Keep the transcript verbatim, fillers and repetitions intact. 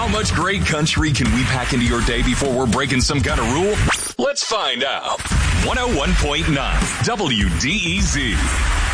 How much great country can we pack into your day before we're breaking some kind of rule? Let's find out. one oh one point nine W D E Z.